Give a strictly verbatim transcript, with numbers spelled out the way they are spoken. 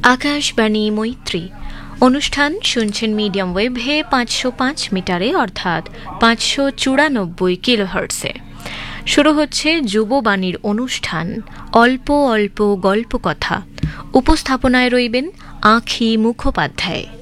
আকাশবাণী মৈত্রী অনুষ্ঠান শুনছেন মিডিয়াম ওয়েভে পাঁচশো পাঁচ মিটারে অর্থাৎ পাঁচশো চুরানব্বই কিলোহার্টসে। শুরু হচ্ছে যুববাণীর অনুষ্ঠান অল্প অল্প গল্প কথা। উপস্থাপনায় রইবেন আঁখি মুখোপাধ্যায়।